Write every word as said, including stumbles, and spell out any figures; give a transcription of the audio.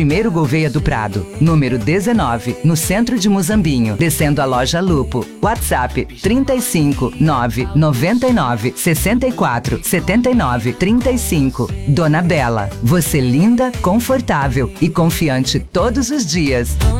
Primeiro Gouveia do Prado, número dezenove, no centro de Muzambinho, descendo a loja Lupo. WhatsApp trinta e cinco, nove noventa e nove, sessenta e quatro, setenta e nove, trinta e cinco. Dona Bela, você linda, confortável e confiante todos os dias.